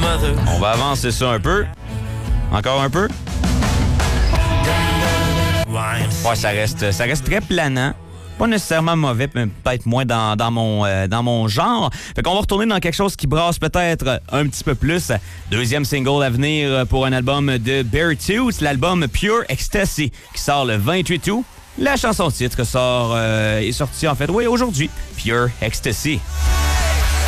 On va avancer ça un peu. Encore un peu. Ouais, ça reste très planant. Pas nécessairement mauvais, mais peut-être moins dans mon genre. Fait qu'on va retourner dans quelque chose qui brasse peut-être un petit peu plus. Deuxième single à venir pour un album de Beartooth, l'album Pure Ecstasy, qui sort le 28 août. La chanson titre est sortie en fait, oui, aujourd'hui. Pure Ecstasy.